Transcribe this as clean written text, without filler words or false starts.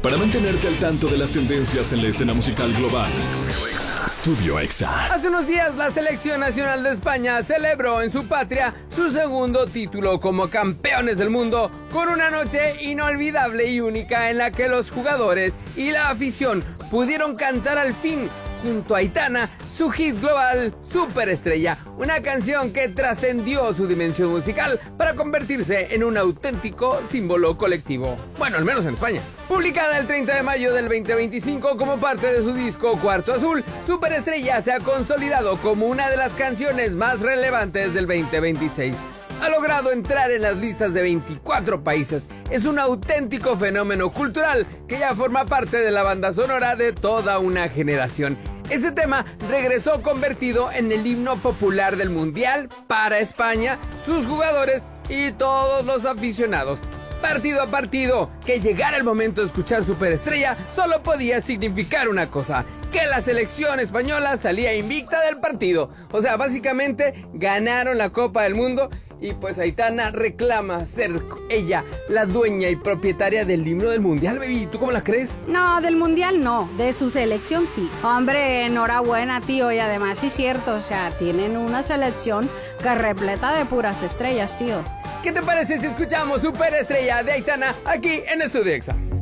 para mantenerte al tanto de las tendencias en la escena musical global. Estudio EXA. Hace unos días la Selección Nacional de España celebró en su patria su segundo título como campeones del mundo, con una noche inolvidable y única en la que los jugadores y la afición pudieron cantar al fin junto a Aitana su hit global Superestrella, una canción que trascendió su dimensión musical para convertirse en un auténtico símbolo colectivo. Bueno, al menos en España. Publicada el 30 de mayo del 2025 como parte de su disco Cuarto Azul, Superestrella se ha consolidado como una de las canciones más relevantes del 2026. Ha logrado entrar en las listas de 24 países. Es un auténtico fenómeno cultural que ya forma parte de la banda sonora de toda una generación. Este tema regresó convertido en el himno popular del Mundial para España, sus jugadores y todos los aficionados. Partido a partido, que llegara el momento de escuchar Superestrella solo podía significar una cosa: que la selección española salía invicta del partido. O sea, básicamente ganaron la Copa del Mundo. Y pues Aitana reclama ser ella la dueña y propietaria del himno del Mundial, baby. ¿Tú cómo la crees? No, del Mundial no, de su selección sí. Hombre, enhorabuena, tío. Y además sí es cierto, o sea, tienen una selección que repleta de puras estrellas, tío. ¿Qué te parece si escuchamos Superestrella de Aitana aquí en Estudio EXA?